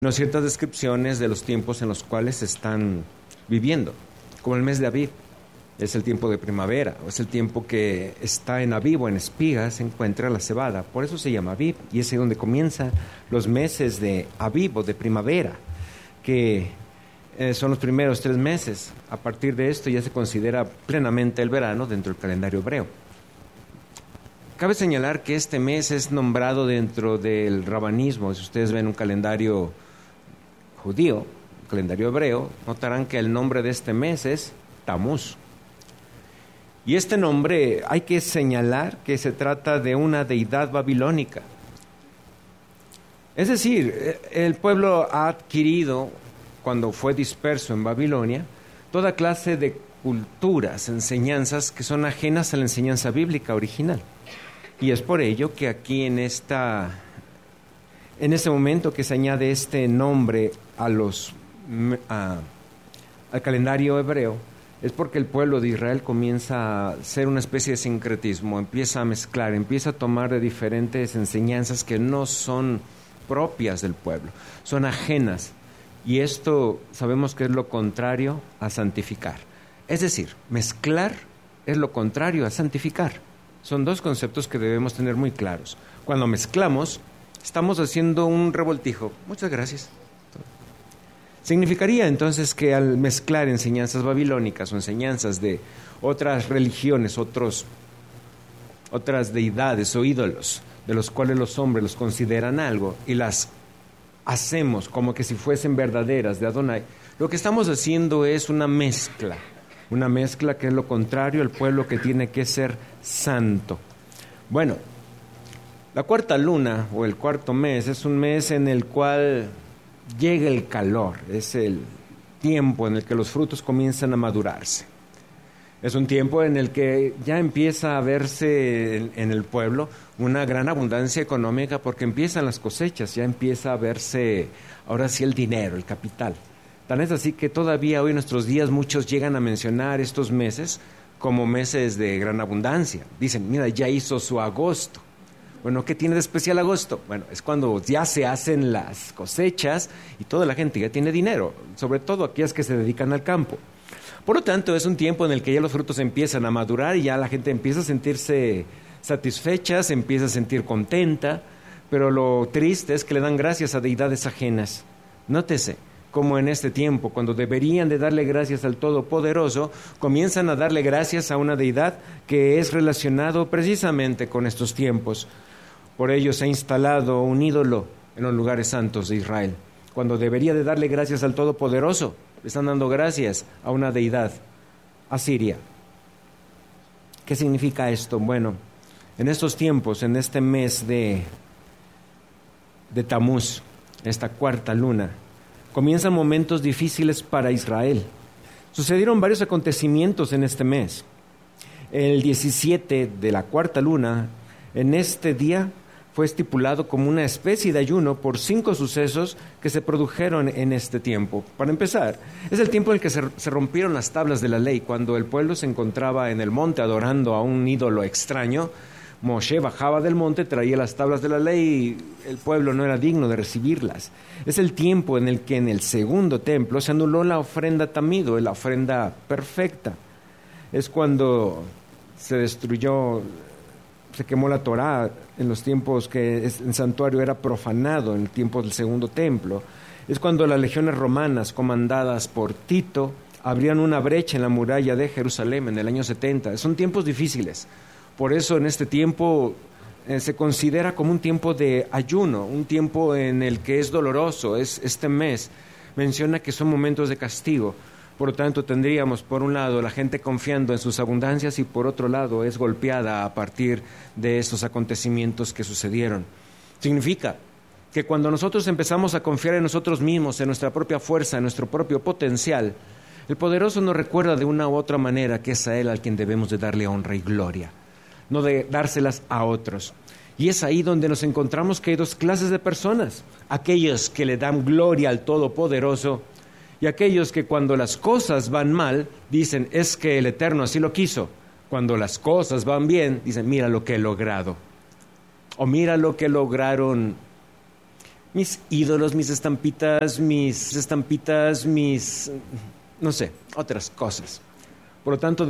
no ciertas descripciones de los tiempos en los cuales están viviendo, como el mes de Aviv. Es el tiempo de primavera, o es el tiempo que está en Aviv o en espigas, se encuentra la cebada. Por eso se llama Aviv, y es ahí donde comienzan los meses de Aviv o de primavera, que son los primeros 3 meses. A partir de esto ya se considera plenamente el verano dentro del calendario hebreo. Cabe señalar que este mes es nombrado dentro del rabanismo. Si ustedes ven un calendario judío, un calendario hebreo, notarán que el nombre de este mes es Tamuz. Y este nombre hay que señalar que se trata de una deidad babilónica. Es decir, el pueblo ha adquirido, cuando fue disperso en Babilonia, toda clase de culturas, enseñanzas que son ajenas a la enseñanza bíblica original. Y es por ello que aquí en este momento que se añade este nombre al calendario hebreo, es porque el pueblo de Israel comienza a ser una especie de sincretismo, empieza a mezclar, empieza a tomar de diferentes enseñanzas que no son propias del pueblo, son ajenas. Y esto sabemos que es lo contrario a santificar. Es decir, mezclar es lo contrario a santificar. Son 2 conceptos que debemos tener muy claros. Cuando mezclamos, estamos haciendo un revoltijo. Muchas gracias. Significaría entonces que al mezclar enseñanzas babilónicas o enseñanzas de otras religiones, otras deidades o ídolos, de los cuales los hombres los consideran algo, y las hacemos como que si fuesen verdaderas de Adonai, lo que estamos haciendo es una mezcla que es lo contrario al pueblo que tiene que ser santo. Bueno, la cuarta luna o el cuarto mes es un mes en el cual llega el calor, es el tiempo en el que los frutos comienzan a madurarse. Es un tiempo en el que ya empieza a verse en el pueblo una gran abundancia económica porque empiezan las cosechas, ya empieza a verse ahora sí el dinero, el capital. Tan es así que todavía hoy en nuestros días muchos llegan a mencionar estos meses como meses de gran abundancia. Dicen, mira, ya hizo su agosto. Bueno, ¿qué tiene de especial agosto? Bueno, es cuando ya se hacen las cosechas y toda la gente ya tiene dinero, sobre todo aquellas que se dedican al campo. Por lo tanto, es un tiempo en el que ya los frutos empiezan a madurar y ya la gente empieza a sentirse satisfecha, se empieza a sentir contenta, pero lo triste es que le dan gracias a deidades ajenas. Nótese, como en este tiempo, cuando deberían de darle gracias al Todopoderoso, comienzan a darle gracias a una deidad que es relacionado precisamente con estos tiempos. Por ello se ha instalado un ídolo en los lugares santos de Israel. Cuando debería de darle gracias al Todopoderoso, le están dando gracias a una deidad asiria. ¿Qué significa esto? Bueno, en estos tiempos, en este mes de Tamuz, esta cuarta luna, comienzan momentos difíciles para Israel. Sucedieron varios acontecimientos en este mes. El 17 de la cuarta luna, en este día, fue estipulado como una especie de ayuno por 5 sucesos que se produjeron en este tiempo. Para empezar, es el tiempo en el que se rompieron las tablas de la ley. Cuando el pueblo se encontraba en el monte adorando a un ídolo extraño, Moshe bajaba del monte, traía las tablas de la ley y el pueblo no era digno de recibirlas. Es el tiempo en el que en el segundo templo se anuló la ofrenda tamido, la ofrenda perfecta. Es cuando se destruyó, se quemó la Torá en los tiempos que el santuario era profanado, en el tiempo del segundo templo. Es cuando las legiones romanas, comandadas por Tito, abrían una brecha en la muralla de Jerusalén en el año 70. Son tiempos difíciles. Por eso en este tiempo se considera como un tiempo de ayuno, un tiempo en el que es doloroso. Este mes menciona que son momentos de castigo. Por lo tanto, tendríamos por un lado la gente confiando en sus abundancias y por otro lado es golpeada a partir de estos acontecimientos que sucedieron. Significa que cuando nosotros empezamos a confiar en nosotros mismos, en nuestra propia fuerza, en nuestro propio potencial, el poderoso nos recuerda de una u otra manera que es a Él al quien debemos de darle honra y gloria, no de dárselas a otros. Y es ahí donde nos encontramos que hay 2 clases de personas: aquellos que le dan gloria al Todopoderoso y aquellos que cuando las cosas van mal dicen, es que el Eterno así lo quiso. Cuando las cosas van bien, dicen, mira lo que he logrado. O mira lo que lograron mis ídolos, mis estampitas, no sé, otras cosas. Por lo tanto,